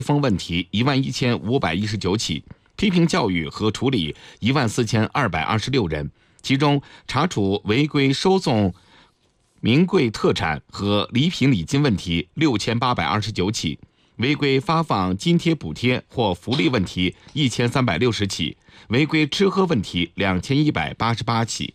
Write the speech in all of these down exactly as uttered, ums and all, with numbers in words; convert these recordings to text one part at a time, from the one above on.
风问题一万一千五百一十九起，批评教育和处理一万四千二百二十六人，其中查处违规收送名贵特产和礼品礼金问题六千八百二十九起，违规发放津贴补贴或福利问题一千三百六十起，违规吃喝问题两千一百八十八起。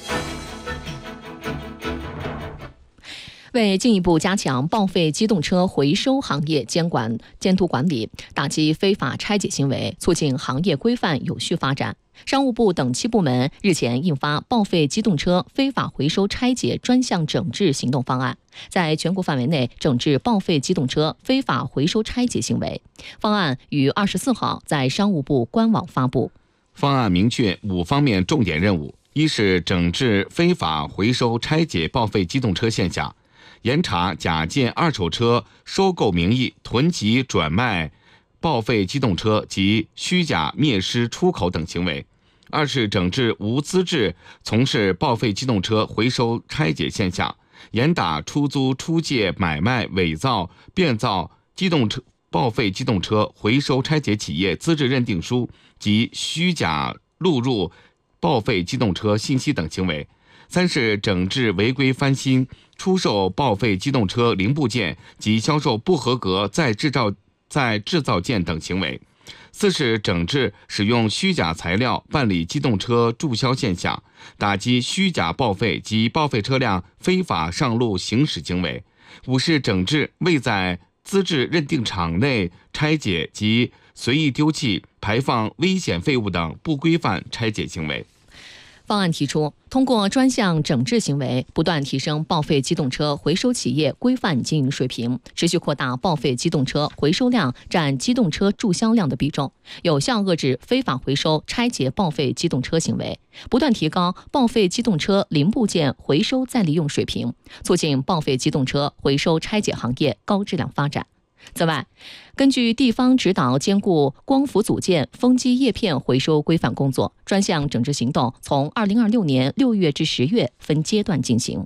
为进一步加强报废机动车回收行业监管监督管理，打击非法拆解行为，促进行业规范有序发展，商务部等七部门日前印发报废机动车非法回收拆解专项整治行动方案，在全国范围内整治报废机动车非法回收拆解行为。方案于二十四号在商务部官网发布。 方案明确五方面重点任务：一是整治非法回收拆解报废机动车现象，严查假借二手车收购名义囤积转卖报废机动车及虚假灭失出口等行为；二是整治无资质从事报废机动车回收拆解现象，严打出租、出借、买卖、伪造、变造机动车报废机动车回收拆解企业资质认定书及虚假录入报废机动车信息等行为；三是整治违规翻新、出售报废机动车零部件及销售不合格再制造再制造件等行为；四是整治使用虚假材料办理机动车注销现象，打击虚假报废及报废车辆非法上路行驶行为；五是整治未在资质认定场内拆解及随意丢弃、排放危险废物等不规范拆解行为。 方案提出，通过专项整治行为，不断提升报废机动车回收企业规范经营水平，持续扩大报废机动车回收量占机动车注销量的比重，有效遏制非法回收拆解报废机动车行为，不断提高报废机动车零部件回收再利用水平，促进报废机动车回收拆解行业高质量发展。此外，根据地方指导兼顾光伏组件、风机叶片回收规范工作，专项整治行动从二零二六年六月至十月分阶段进行。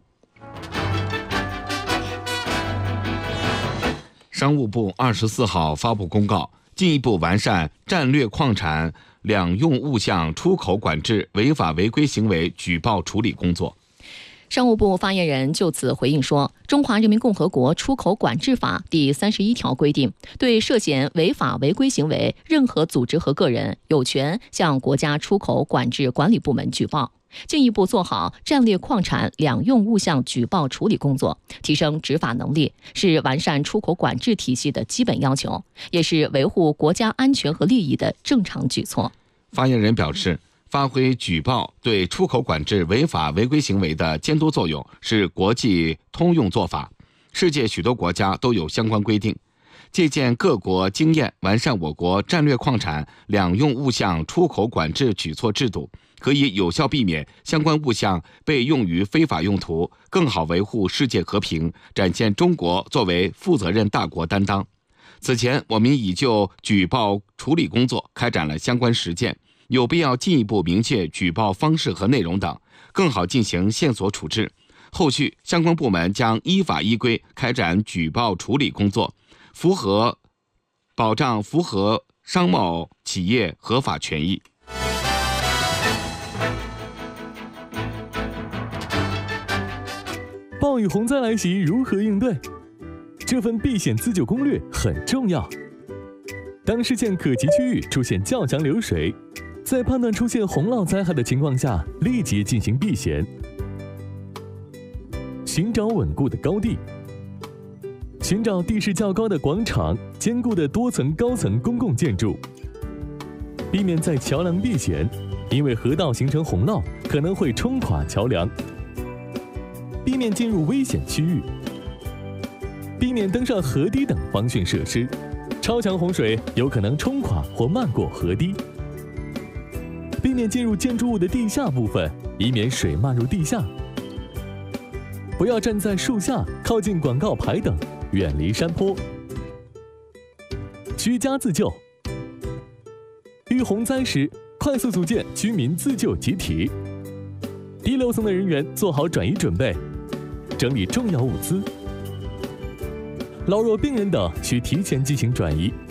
商务部二十四号发布公告，进一步完善战略矿产两用物项出口管制违法违规行为举报处理工作。 商务部发言人就此回应说，《中华人民共和国出口管制法》第三十一条规定，对涉嫌违法违规行为，任何组织和个人有权向国家出口管制管理部门举报。进一步做好战略矿产两用物项举报处理工作，提升执法能力，是完善出口管制体系的基本要求，也是维护国家安全和利益的正常举措。 发言人表示，发挥举报对出口管制违法违规行为的监督作用是国际通用做法，世界许多国家都有相关规定。借鉴各国经验，完善我国战略矿产两用物项出口管制举措制度，可以有效避免相关物项被用于非法用途，更好维护世界和平，展现中国作为负责任大国担当。此前，我们已就举报处理工作开展了相关实践，有必要进一步明确举报方式和内容等，更好进行线索处置。后续相关部门将依法依规开展举报处理工作，符合保障符合商贸企业合法权益。 暴雨洪灾来袭，如何应对？这份避险自救攻略很重要。当事件可及区域出现较强流水，在判断出现洪涝灾害的情况下，立即进行避险。寻找稳固的高地，寻找地势较高的广场、坚固的多层高层公共建筑，避免在桥梁避险，因为河道形成洪涝可能会冲垮桥梁。避免进入危险区域，避免登上河堤等防汛设施，超强洪水有可能冲垮或漫过河堤。避免进入建筑物的地下部分，以免水漫入地下。不要站在树下、靠近广告牌等，远离山坡。居家自救，遇洪灾时，快速组建居民自救集体。低楼层的人员做好转移准备，整理重要物资。老弱病人等需提前进行转移，